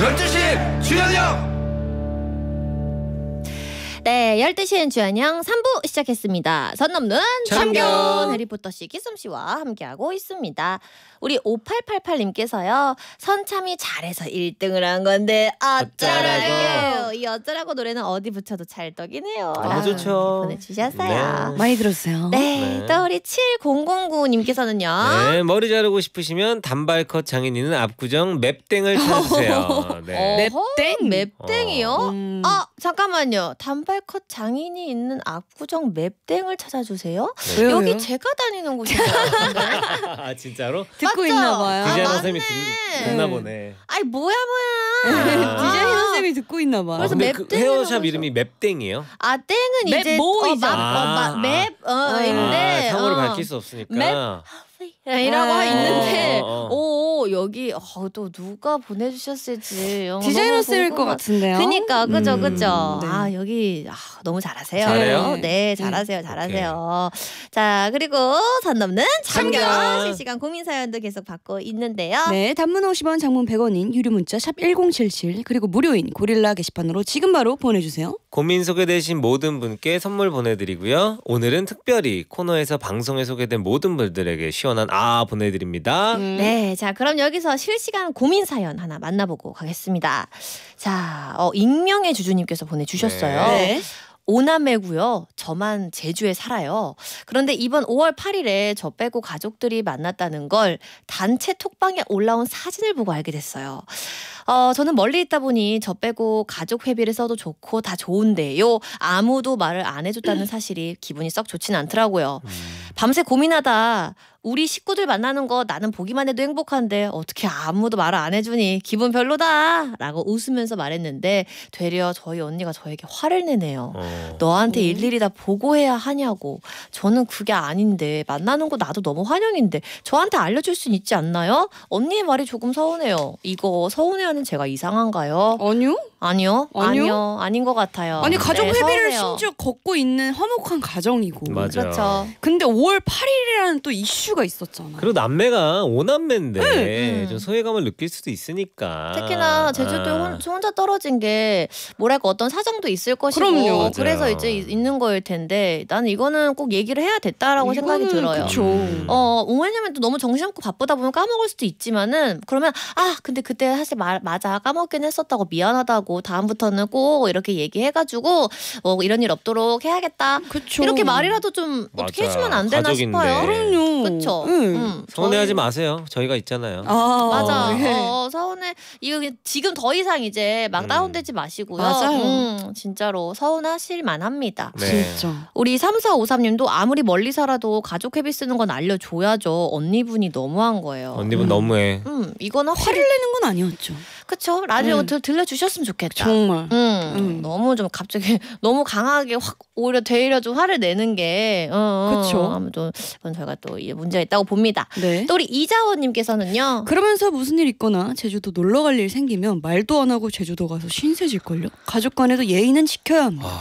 12시 주현영. 네, 12시엔 주한영 3부 시작했습니다. 선 넘는 참견 해리포터씨 기쏨씨와 함께하고 있습니다. 우리 5888님께서요. 선참이 잘해서 1등을 한 건데 어쩌라고. 이 어쩌라고 노래는 어디 붙여도 찰떡이네요. 너무 좋죠. 보내주셨어요. 네. 많이 들었어요. 네, 또 우리 7009님께서는요. 네, 머리 자르고 싶으시면 단발컷 장인이는 압구정 맵땡을 찾으세요. 네. 맵땡? 맵땡이요? 아, 잠깐만요. 단발컷 장인이 있는 압구정 맵땡을 찾아주세요? 네. 왜요, 여기 왜요? 제가 다니는 곳인 것 같은데. 아 진짜로? 듣고 맞죠? 있나 봐요. 디자이너 맞네. 선생님이 듣나 보네. 아이 뭐야. 디자이너 선생님이 듣고 있나 봐. 그래서 근데 그 맵땡이라고 헤어샵 해서. 이름이 맵땡이에요? 아 땡은 이제 맵모이잖아. 맵인데 상호를 밝힐 수 없으니까. 맵? 이라고 있는데 어. 여기 또 누가 보내주셨을지 디자이너 쌤일 것 같은데요. 그니까 그죠. 네. 아 여기 너무 잘하세요. 잘해요? 네, 잘하세요. 자, 그리고 선 넘는 참견 참견. 실시간 고민 사연도 계속 받고 있는데요. 네, 단문 50원, 장문 100원인 유료 문자 샵 1077 그리고 무료인 고릴라 게시판으로 지금 바로 보내주세요. 고민 소개되신 모든 분께 선물 보내드리고요. 오늘은 특별히 코너에서 방송에 소개된 모든 분들에게 시원한 보내드립니다. 네, 자 그럼 여기서 실시간 고민 사연 하나 만나보고 가겠습니다. 자, 익명의 주주님께서 보내주셨어요. 네. 오남매고요. 저만 제주에 살아요. 그런데 이번 5월 8일에 저 빼고 가족들이 만났다는 걸 단체 톡방에 올라온 사진을 보고 알게 됐어요. 저는 멀리 있다 보니 저 빼고 가족 회비를 써도 좋고 다 좋은데요. 아무도 말을 안 해줬다는 사실이 기분이 썩 좋진 않더라고요. 밤새 고민하다 우리 식구들 만나는 거 나는 보기만 해도 행복한데 어떻게 아무도 말을 안 해주니 기분 별로다 라고 웃으면서 말했는데 되려 저희 언니가 저에게 화를 내네요. 너한테 일일이 다 보고해야 하냐고. 저는 그게 아닌데 만나는 거 나도 너무 환영인데 저한테 알려줄 순 있지 않나요? 언니의 말이 조금 서운해요. 이거 서운해하는 제가 이상한가요? 아니요. 아니요. 아닌 것 같아요. 아니 가족 네, 회비를 서운해요. 심지어 걷고 있는 화목한 가정이고. 맞아. 그렇죠. 근데 5월 8일이라는 또 이슈가 있었잖아. 그리고 남매가 오남매인데 음. 좀 소외감을 느낄 수도 있으니까. 특히나 제주도에 혼자 떨어진 게 뭐랄까 어떤 사정도 있을 것이고 그럼요. 그래서 맞아요. 이제 있는 거일 텐데 나는 이거는 꼭 얘기를 해야 됐다라고 생각이 들어요. 그쵸. 왜냐면 또 너무 정신없고 바쁘다 보면 까먹을 수도 있지만은 그러면 근데 그때 사실 맞아 까먹긴 했었다고 미안하다고 다음부터는 꼭 이렇게 얘기해가지고 이런 일 없도록 해야겠다. 그쵸. 이렇게 말이라도 좀 어떻게 맞아. 해주면 안 되나 가족인데. 싶어요. 그럼요. 그쵸? 서운해하지 마세요. 저희가 있잖아요. 맞아. 예. 서운해. 이거 지금 더 이상 이제 막 다운되지 마시고요. 맞아요. 진짜로 서운하실 만합니다. 네. 진짜. 우리 3453님도 아무리 멀리 살아도 가족 회비 쓰는 건 알려줘야죠. 언니분이 너무한 거예요. 언니분 너무해. 이거는 화를 내는 건 아니었죠. 그쵸? 라디오 들려주셨으면 좋겠다. 정말. 너무 좀 갑자기 너무 강하게 확 오히려 되려 좀 화를 내는 게 그쵸. 아무튼 이건 저희가 또 문제가 있다고 봅니다. 네. 또 우리 이자원님께서는요. 그러면서 무슨 일 있거나 제주도 놀러 갈 일 생기면 말도 안 하고 제주도 가서 신세질걸요? 가족 간에도 예의는 지켜야 합니다.